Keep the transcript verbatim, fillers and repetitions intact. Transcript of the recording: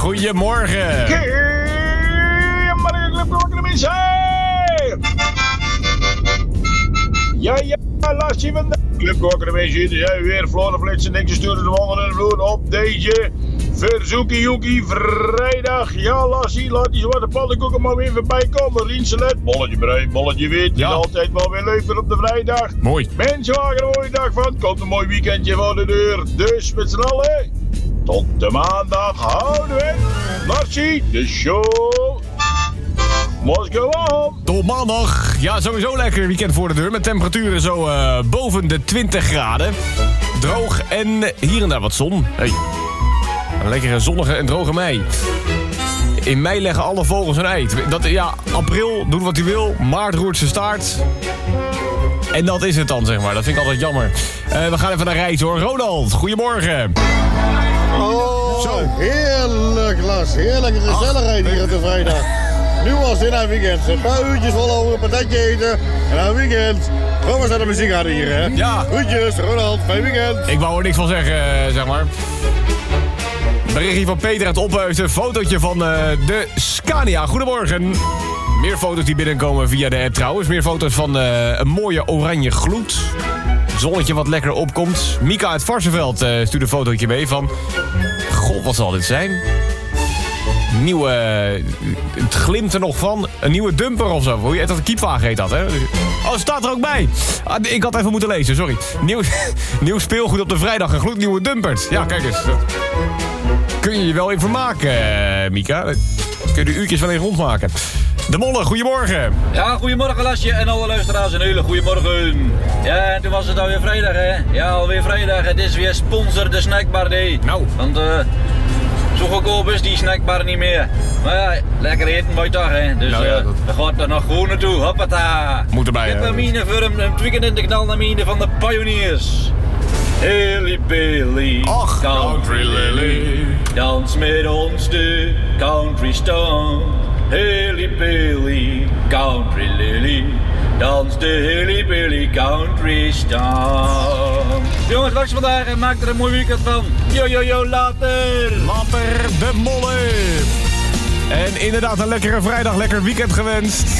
Goedemorgen. Goedemorgen, Club Wakker de mensen. Ja, ja, Lassie van de Club Wakker de mensen. Er zijn weer Floor Flitsen en sturen de mannen en de vloer op deze Verzoekie Joekie vrijdag. Ja, Lassie, laat die zwarte pannenkoeken maar weer voorbij komen. Rienselet, bolletje bruin, bolletje wit. Ja. En altijd wel weer leuk voor op de vrijdag. Mooi. Mensen, maken er een mooie dag van. Komt een mooi weekendje voor de deur. Dus met z'n allen, tot de maandag houden we. Lassie, de show must go on. Tot maandag. Ja, sowieso lekker weekend voor de deur. Met temperaturen zo uh, boven de twintig graden. Droog en hier en daar wat zon. Hey. Een lekkere zonnige en droge mei. In mei leggen alle vogels een ei. Dat, ja, april doet wat hij wil. Maart roert zijn staart. En dat is het dan, zeg maar. Dat vind ik altijd jammer. Uh, we gaan even naar reis, hoor. Ronald, goedemorgen. Oh, Zo. heerlijk, Las. Heerlijke gezelligheid hier op de vrijdag. Nu was dit een weekend. Een paar uurtjes volhouden, een patatje eten. En een weekend. Gewoon eens naar de muziek aan hier, hè? Ja. Groetjes, Ronald. Fijn weekend. Ik wou er niks van zeggen, uh, zeg maar. Berichtje van Peter uit Opheusden. Een fotootje van uh, de Scania. Goedemorgen. Meer foto's die binnenkomen via de app trouwens. Meer foto's van uh, een mooie oranje gloed. Zonnetje wat lekker opkomt. Mika uit Varsenveld uh, stuurde een fotootje mee van... God, wat zal dit zijn? Nieuwe... Uh, het glimt er nog van. Een nieuwe dumper of zo. Hoe heet dat? Een kiepwagen heet dat, hè? Oh, het staat er ook bij. Ah, ik had even moeten lezen, sorry. Nieuw, nieuw speelgoed op de vrijdag. Een gloednieuwe dumpert. Ja, kijk eens. Kun je je wel in vermaken, uh, Mika? Kun je de uurtjes wel in rondmaken. De Molle, goedemorgen. Ja, goedemorgen Lasje en alle luisteraars een hele goede morgen. Ja, en toen was het alweer vrijdag, hè? Ja, alweer vrijdag. Het is weer sponsor de snackbar day. Nou. Want uh, zo goedkoop is die snackbar niet meer. Maar ja, lekker eten bij dag, hè? Dus nou ja, uh, dat... we gaan er nog gewoon naartoe. Hoppata. Moet erbij, hè? Vitamine voor hem, het weekend in de knalnamine van de Pioneers. Hilly Billy, Och, country lily, dans met ons de country stone. Hilly Billy, country lily, dans de Hilly Billy country stone. Jongens, wat is vandaag en maak er een mooi weekend van. Yo yo yo, later! Later, de Molle. En inderdaad een lekkere vrijdag, lekker weekend gewenst.